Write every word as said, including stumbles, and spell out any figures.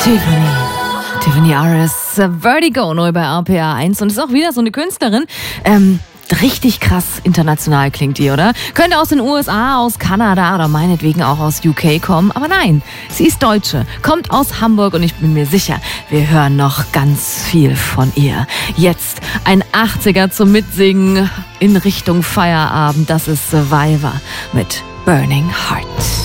Tiffany. Tiffany Aris, Vertigo, neu bei R P R eins. Und es ist auch wieder so eine Künstlerin. Ähm, richtig krass international klingt die, oder? Könnte aus den U S A, aus Kanada oder meinetwegen auch aus U K kommen. Aber nein, sie ist Deutsche, kommt aus Hamburg und ich bin mir sicher, wir hören noch ganz viel von ihr. Jetzt ein achtziger zum Mitsingen in Richtung Feierabend. Das ist Survivor mit Burning Heart.